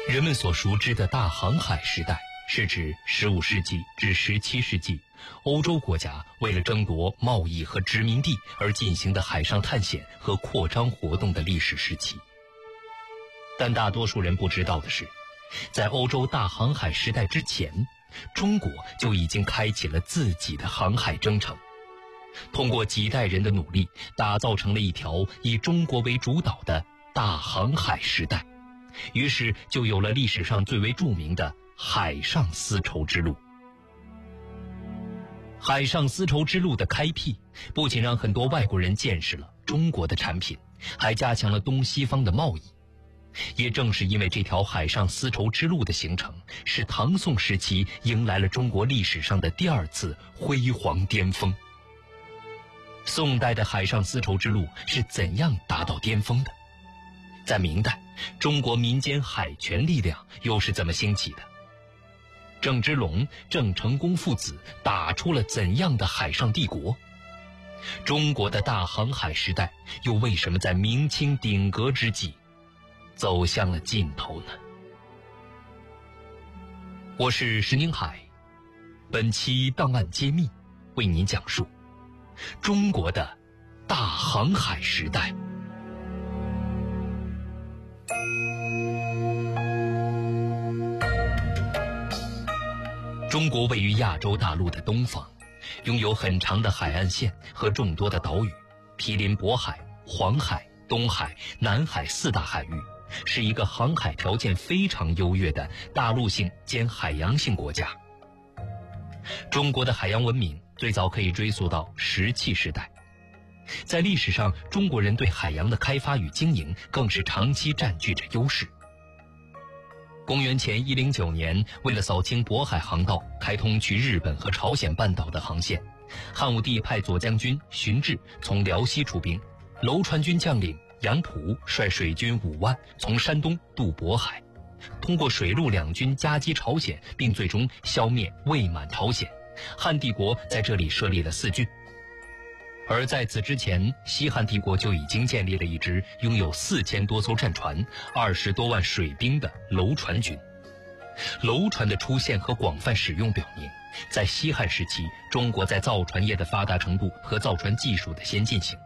人们所熟知的大航海时代，是指15世纪至17世纪欧洲国家为了争夺贸易和殖民地而进行的海上探险和扩张活动的历史时期。但大多数人不知道的是，在欧洲大航海时代之前，中国就已经开启了自己的航海征程，通过几代人的努力，打造成了一条以中国为主导的大航海时代。于是就有了历史上最为著名的海上丝绸之路。海上丝绸之路的开辟，不仅让很多外国人见识了中国的产品，还加强了东西方的贸易。也正是因为这条海上丝绸之路的形成，使唐宋时期迎来了中国历史上的第二次辉煌巅峰。宋代的海上丝绸之路是怎样达到巅峰的？在明代，中国民间海权力量又是怎么兴起的？郑芝龙、郑成功父子打出了怎样的海上帝国？中国的大航海时代又为什么在明清鼎革之际走向了尽头呢？我是石宁海，本期档案揭秘为您讲述中国的大航海时代。中国位于亚洲大陆的东方，拥有很长的海岸线和众多的岛屿，毗邻渤海、黄海、东海、南海4大海域，是一个航海条件非常优越的大陆性兼海洋性国家。中国的海洋文明最早可以追溯到石器时代，在历史上，中国人对海洋的开发与经营更是长期占据着优势。公元前109年，为了扫清渤海航道，开通去日本和朝鲜半岛的航线，汉武帝派左将军荀志从辽西出兵，楼船军将领杨溥率水军5万从山东渡渤海，通过水陆两军夹击朝鲜，并最终消灭魏满朝鲜。汉帝国在这里设立了4郡。而在此之前，西汉帝国就已经建立了一支拥有4000多艘战船、20多万水兵的楼船军。楼船的出现和广泛使用表明，在西汉时期，中国在造船业的发达程度和造船技术的先进性。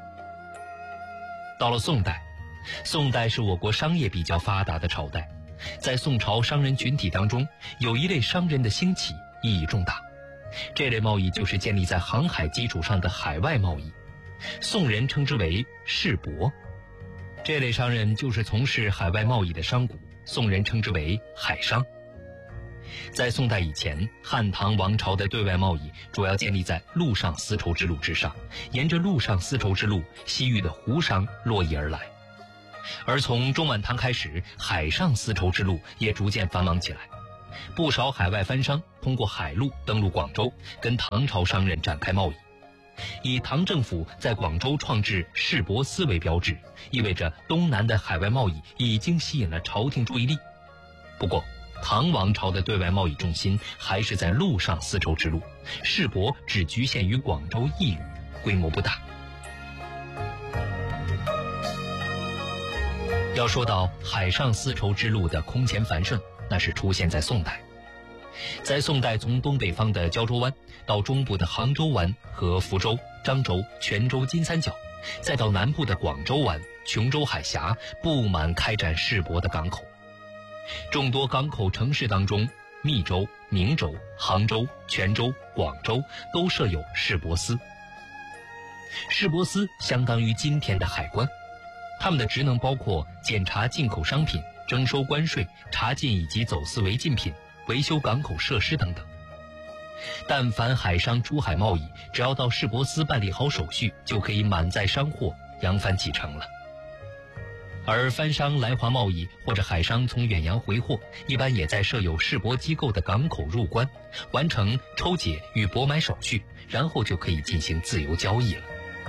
到了宋代，宋代是我国商业比较发达的朝代，在宋朝商人群体当中，有一类商人的兴起意义重大。这类贸易就是建立在航海基础上的海外贸易，宋人称之为市舶。这类商人就是从事海外贸易的商贾，宋人称之为海商。在宋代以前，汉唐王朝的对外贸易主要建立在陆上丝绸之路之上，沿着陆上丝绸之路，西域的胡商络绎而来。而从中晚唐开始，海上丝绸之路也逐渐繁忙起来。不少海外番商通过海路登陆广州，跟唐朝商人展开贸易。以唐政府在广州创制市舶司为标志，意味着东南的海外贸易已经吸引了朝廷注意力。不过，唐王朝的对外贸易重心还是在陆上丝绸之路，市舶只局限于广州一隅，规模不大。要说到海上丝绸之路的空前繁盛，那是出现在宋代。在宋代，从东北方的胶州湾到中部的杭州湾和福州、漳州、泉州金三角，再到南部的广州湾、琼州海峡，布满开展市舶的港口。众多港口城市当中，密州、明州、杭州、泉州、广州都设有市舶司。市舶司相当于今天的海关，他们的职能包括检查进口商品、征收关税、查禁以及走私违禁品、维修港口设施等等。但凡海商出海贸易，只要到市舶司办理好手续，就可以满载商货扬帆启程了。而番商来华贸易或者海商从远洋回货，一般也在设有市舶机构的港口入关，完成抽解与舶买手续，然后就可以进行自由交易了。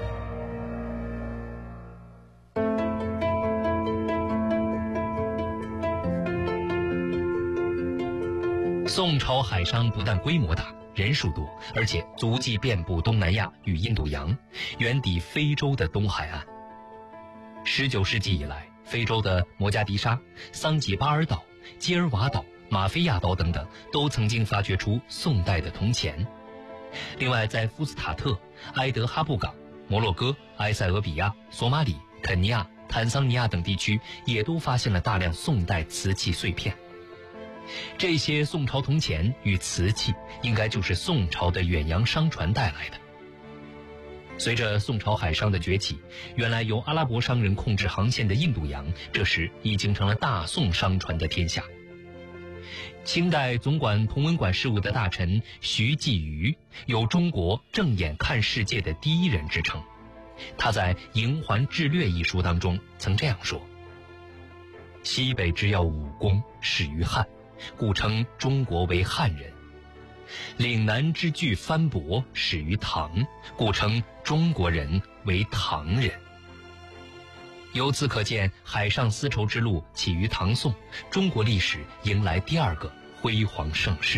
宋朝海商不但规模大、人数多，而且足迹遍布东南亚与印度洋，远抵非洲的东海岸。19世纪以来，非洲的摩加迪沙、桑吉巴尔岛基尔瓦岛、马菲亚岛等等，都曾经发掘出宋代的铜钱。另外，在夫斯塔特、埃德哈布港、摩洛哥、埃塞俄比亚、索马里、肯尼亚、坦桑尼亚等地区也都发现了大量宋代瓷器碎片。这些宋朝铜钱与瓷器，应该就是宋朝的远洋商船带来的。随着宋朝海商的崛起，原来由阿拉伯商人控制航线的印度洋，这时已经成了大宋商船的天下。清代总管同文馆事务的大臣徐继瑜有中国正眼看世界的第一人之称。他在《瀛环志略》一书当中曾这样说：西北之要武功始于汉，故称中国为汉人；岭南之巨藩帛始于唐，故称中国人为唐人。由此可见，海上丝绸之路起于唐宋，中国历史迎来第二个辉煌盛世。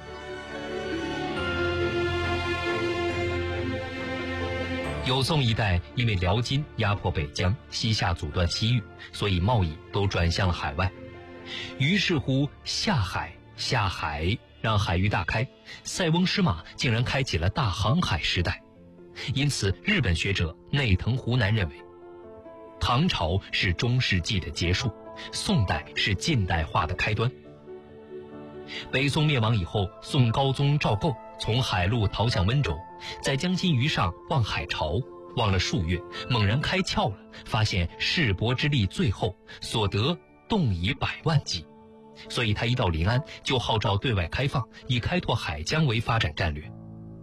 有宋一代因为辽金压迫北疆，西夏阻断西域，所以贸易都转向了海外。于是乎下海让海域大开，塞翁失马竟然开启了大航海时代。因此日本学者内藤湖南认为，唐朝是中世纪的结束，宋代是近代化的开端。北宋灭亡以后，宋高宗赵构从海路逃向温州，在江心屿上望海潮，望了数月，猛然开窍了，发现世伯之力最后，所得动以100万计。所以他一到临安就号召对外开放，以开拓海疆为发展战略。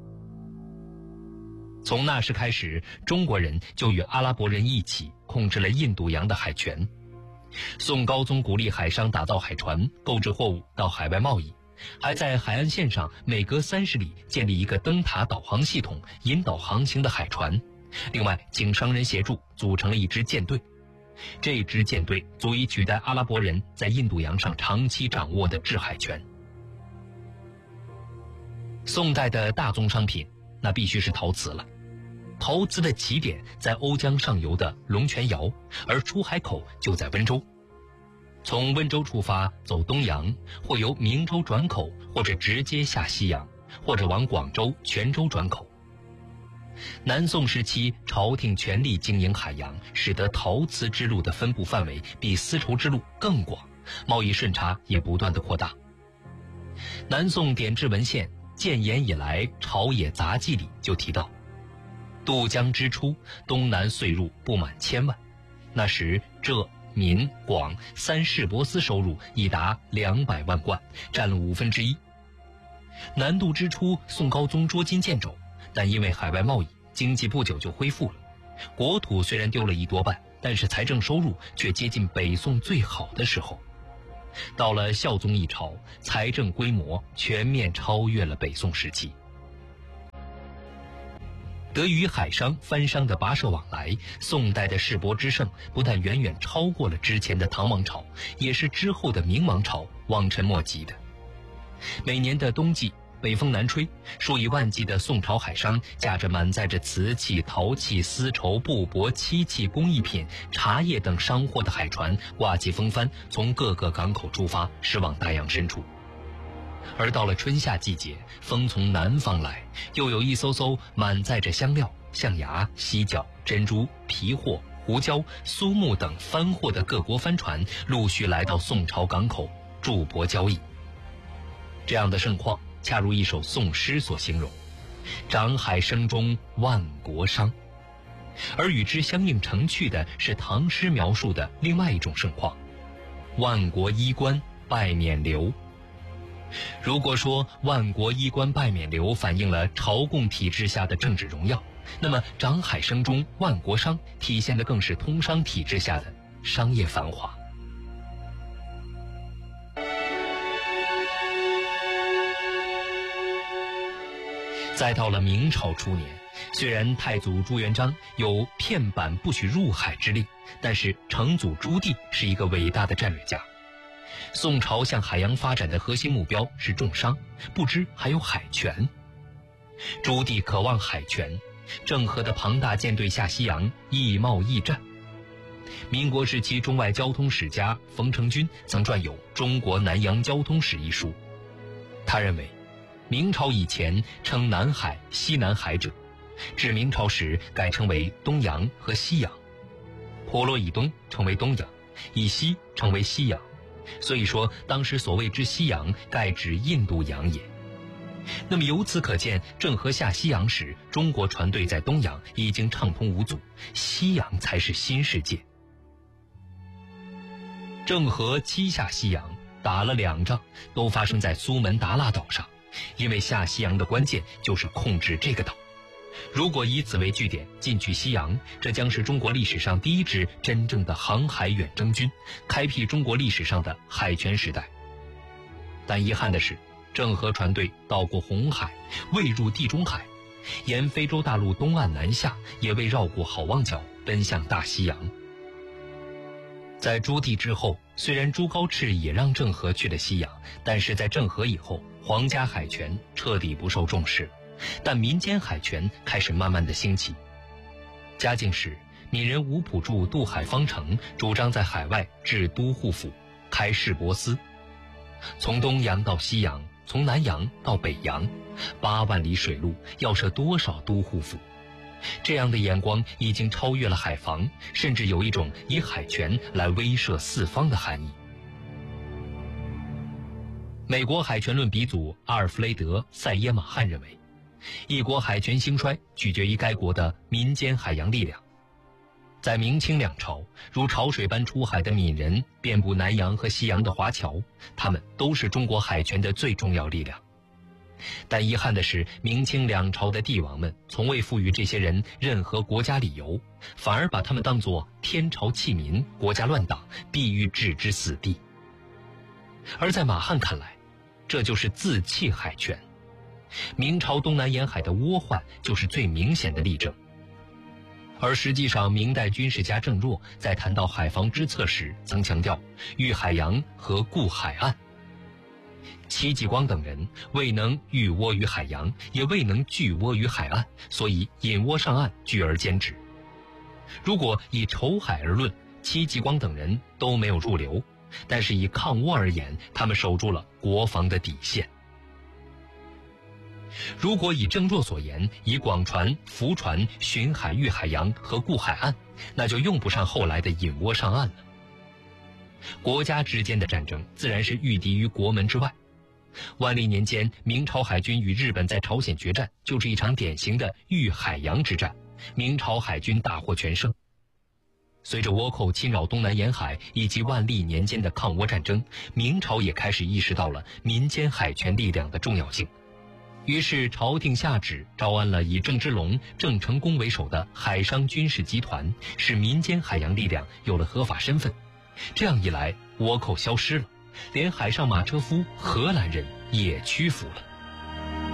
从那时开始，中国人就与阿拉伯人一起控制了印度洋的海权。宋高宗鼓励海商打造海船，购置货物到海外贸易，还在海岸线上每隔30里建立一个灯塔导航系统，引导航行的海船。另外，请商人协助，组成了一支舰队。这支舰队足以取代阿拉伯人在印度洋上长期掌握的制海权。宋代的大宗商品，那必须是陶瓷了。陶瓷的起点在瓯江上游的龙泉窑，而出海口就在温州。从温州出发走东洋，或由明州转口，或者直接下西洋，或者往广州、泉州转口。南宋时期，朝廷全力经营海洋，使得陶瓷之路的分布范围比丝绸之路更广，贸易顺差也不断的扩大。南宋典制文献《建炎以来朝野杂记》里就提到，渡江之初，东南岁入不满1000万，那时浙、闽、广3市舶司收入已达200万贯，占了1/5。南渡之初，宋高宗捉襟见肘，但因为海外贸易，经济不久就恢复了。国土虽然丢了1多半，但是财政收入却接近北宋最好的时候。到了孝宗一朝，财政规模全面超越了北宋时期。得益于海商番商的跋涉往来，宋代的世舶之盛不但远远超过了之前的唐王朝，也是之后的明王朝望尘莫及的。每年的冬季，北风南吹，数以万计的宋朝海商驾着满载着瓷器、陶器、丝绸、布帛、漆器、工艺品、茶叶等商货的海船，挂起风帆，从各个港口出发，驶往大洋深处。而到了春夏季节，风从南方来，又有一艘艘满载着香料、象牙、犀角、珍珠、皮货、胡椒、苏木等番货的各国帆船陆续来到宋朝港口驻泊交易。这样的盛况，恰如一首宋诗所形容：涨海声中万国商。而与之相映成趣的是唐诗描述的另外一种盛况：万国衣冠拜冕旒。如果说万国衣冠拜冕旒反映了朝贡体制下的政治荣耀，那么涨海声中万国商体现的更是通商体制下的商业繁华。再到了明朝初年，虽然太祖朱元璋有片板不许入海之令，但是成祖朱棣是一个伟大的战略家。宋朝向海洋发展的核心目标是重商，不知还有海权。朱棣渴望海权，郑和的庞大舰队下西洋，易贸易战。 民国时期中外交通史家冯承君曾撰有《中国南洋交通史》一书。他认为，明朝以前称南海、西南海者，至明朝时改称为东洋和西洋，婆罗以东称为东洋，以西称为西洋。所以说，当时所谓之西洋，盖指印度洋也。那么由此可见，郑和下西洋时，中国船队在东洋已经畅通无阻，西洋才是新世界。郑和七下西洋，打了2仗，都发生在苏门答腊岛上，因为下西洋的关键就是控制这个岛。如果以此为据点进取西洋，这将是中国历史上第一支真正的航海远征军，开辟中国历史上的海权时代。但遗憾的是，郑和船队到过红海，未入地中海，沿非洲大陆东岸南下，也未绕过好望角，奔向大西洋。在朱棣之后，虽然朱高炽也让郑和去了西洋，但是在郑和以后，皇家海权彻底不受重视，但民间海权开始慢慢的兴起。嘉靖时，闽人吴普柱渡海方成主张在海外置都护府，开市舶司。从东洋到西洋，从南洋到北洋，8万里水路，要设多少都护府？这样的眼光已经超越了海防，甚至有一种以海权来威慑四方的含义。美国海权论鼻祖阿尔弗雷德·塞耶马汉认为，一国海权兴衰取决于该国的民间海洋力量。在明清两朝，如潮水般出海的闽人，遍布南洋和西洋的华侨，他们都是中国海权的最重要力量。但遗憾的是，明清两朝的帝王们从未赋予这些人任何国家理由，反而把他们当作天朝弃民、国家乱党，必欲置之死地。而在马汉看来，这就是自弃海权。明朝东南沿海的倭患就是最明显的例证。而实际上，明代军事家郑若在谈到海防之策时，曾强调御海洋和固海岸。戚继光等人未能御倭于海洋，也未能拒倭于海岸，所以引倭上岸，拒而歼之。如果以筹海而论，戚继光等人都没有入流，但是以抗倭而言，他们守住了国防的底线。如果以郑若所言，以广船、浮船巡海御海洋和固海岸，那就用不上后来的引倭上岸了。国家之间的战争自然是御敌于国门之外。万历年间，明朝海军与日本在朝鲜决战，就是一场典型的御海洋之战，明朝海军大获全胜。随着倭寇侵扰东南沿海以及万历年间的抗倭战争，明朝也开始意识到了民间海权力量的重要性。于是朝廷下旨招安了以郑芝龙、郑成功为首的海商军事集团，使民间海洋力量有了合法身份。这样一来，倭寇消失了，连海上马车夫荷兰人也屈服了。